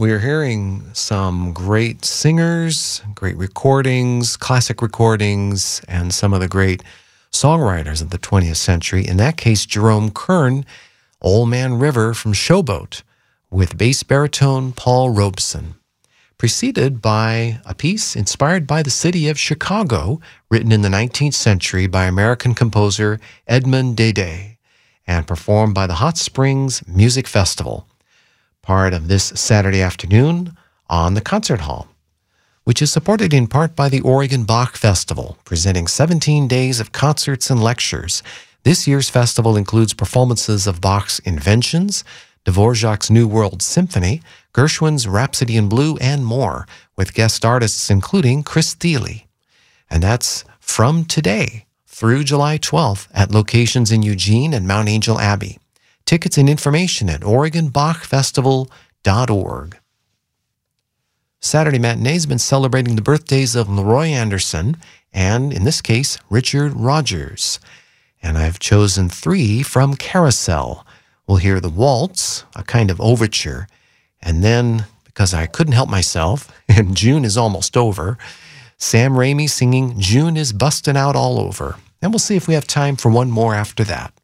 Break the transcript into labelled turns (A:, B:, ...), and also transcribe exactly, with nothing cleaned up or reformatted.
A: We're hearing some great singers, great recordings, classic recordings, and some of the great songwriters of the twentieth century. In that case, Jerome Kern, Old Man River from Showboat, with bass baritone Paul Robeson. Preceded by a piece inspired by the city of Chicago, written in the nineteenth century by American composer Edmond Dede, and performed by the Hot Springs Music Festival, part of this Saturday afternoon on the Concert Hall, which is supported in part by the Oregon Bach Festival, presenting seventeen days of concerts and lectures. This year's festival includes performances of Bach's Inventions, Dvorak's New World Symphony, Gershwin's Rhapsody in Blue, and more, with guest artists including Chris Thile. And that's from today through July twelfth at locations in Eugene and Mount Angel Abbey. Tickets and information at oregon bach festival dot org. Saturday Matinee has been celebrating the birthdays of Leroy Anderson and, in this case, Richard Rodgers. And I've chosen three from Carousel. We'll hear the waltz, a kind of overture, and then, because I couldn't help myself, and June is almost over, Sam Raimi singing June is Bustin' Out All Over. And we'll see if we have time for one more after that.